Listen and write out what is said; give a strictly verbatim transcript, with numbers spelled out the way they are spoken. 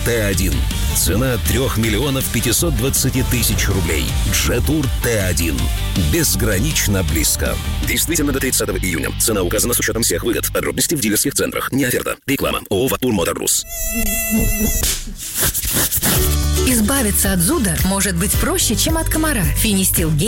Т один. Цена трех миллионов пятисот двадцати тысяч рублей. Джетур Т один. Безгранично близко. Действительно до тридцатого июня. Цена указана с учетом всех выгод. Подробности в дилерских центрах. Не оферта. Реклама. ООО «Ватур Моторгрупп». Избавиться от зуда может быть проще, чем от комара. Финистил